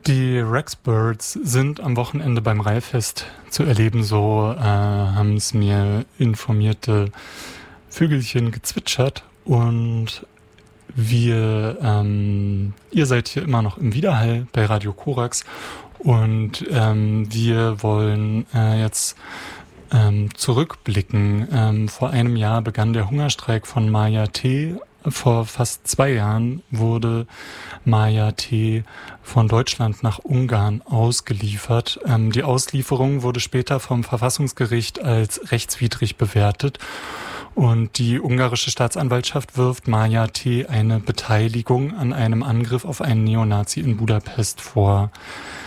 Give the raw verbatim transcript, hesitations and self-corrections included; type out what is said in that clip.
Die Rexbirds sind am Wochenende beim Reihfest zu erleben, so äh, haben es mir informierte Vögelchen gezwitschert. Und wir, ähm, ihr seid hier immer noch im Widerhall bei Radio Korax und ähm, wir wollen äh, jetzt ähm, zurückblicken. Ähm, vor einem Jahr begann der Hungerstreik von Maya T. Vor fast zwei Jahren wurde Maya T. von Deutschland nach Ungarn ausgeliefert. Ähm, die Auslieferung wurde später vom Verfassungsgericht als rechtswidrig bewertet. Und die ungarische Staatsanwaltschaft wirft Maya T. eine Beteiligung an einem Angriff auf einen Neonazi in Budapest vor.